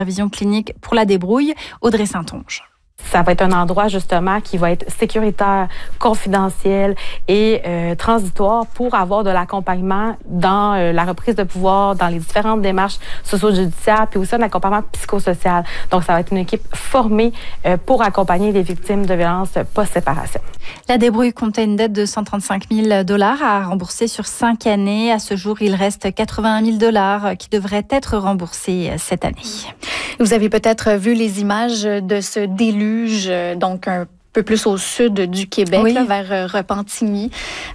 Vision clinique pour la débrouille, Audrey Saint-Onge. Ça va être un endroit justement qui va être sécuritaire, confidentiel et transitoire pour avoir de l'accompagnement dans la reprise de pouvoir, dans les différentes démarches socio-judiciaires, puis aussi un accompagnement psychosocial. Donc, ça va être une équipe formée pour accompagner les victimes de violences post-séparation. La débrouille comptait une dette de 135 000 $ à rembourser sur 5 années. À ce jour, il reste 81 000 $ qui devraient être remboursés cette année. Vous avez peut-être vu les images de ce déluge, donc un peu plus au sud du Québec, oui. là, vers Repentigny,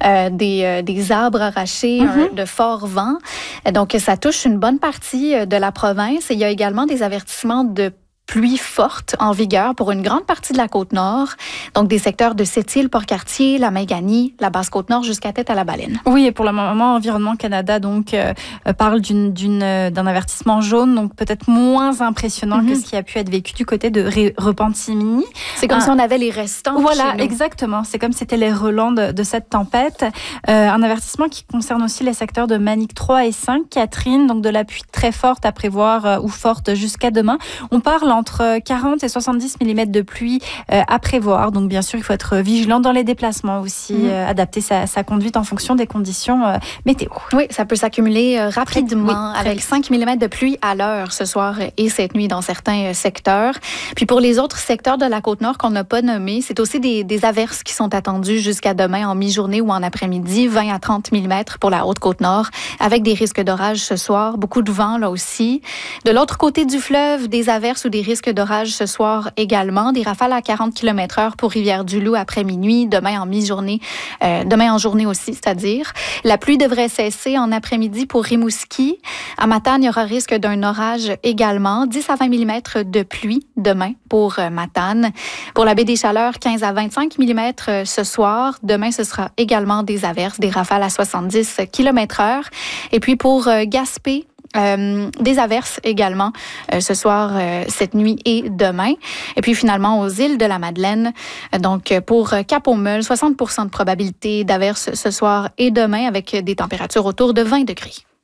des arbres arrachés, de forts vents. Donc, ça touche une bonne partie de la province. Et il y a également des avertissements de pluie forte en vigueur pour une grande partie de la Côte-Nord, donc des secteurs de Sept-Îles, Port-Cartier, la Maiganie, la Basse-Côte-Nord jusqu'à Tête-à-la-Baleine. Oui, et pour le moment, Environnement Canada donc parle d'un avertissement jaune, donc peut-être moins impressionnant que ce qui a pu être vécu du côté de Repentigny. C'est comme si on avait les restants. Voilà, exactement. C'est comme si c'était les relents de cette tempête. Un avertissement qui concerne aussi les secteurs de Manic 3 et 5, Catherine, donc de la pluie très forte à prévoir ou forte jusqu'à demain. On parle entre 40 et 70 mm de pluie à prévoir. Donc, bien sûr, il faut être vigilant dans les déplacements aussi, adapter sa conduite en fonction des conditions météo. Oui, ça peut s'accumuler rapidement avec 5 mm de pluie à l'heure ce soir et cette nuit dans certains secteurs. Puis, pour les autres secteurs de la Côte-Nord qu'on n'a pas nommés, c'est aussi des averses qui sont attendues jusqu'à demain en mi-journée ou en après-midi, 20 à 30 mm pour la Haute-Côte-Nord, avec des risques d'orage ce soir, beaucoup de vent là aussi. De l'autre côté du fleuve, des averses ou des risques d'orage ce soir également. Des rafales à 40 km/h pour Rivière-du-Loup après minuit, demain en mi-journée, demain en journée aussi, c'est-à-dire. La pluie devrait cesser en après-midi pour Rimouski. À Matane, il y aura risque d'un orage également. 10 à 20 mm de pluie demain pour Matane. Pour la baie des Chaleurs, 15 à 25 mm ce soir. Demain, ce sera également des averses, des rafales à 70 km/h. Et puis pour Gaspé, des averses également ce soir, cette nuit et demain. Et puis finalement aux îles de la Madeleine, donc pour Cap-aux-Meules, 60 % de probabilité d'averses ce soir et demain avec des températures autour de 20 degrés.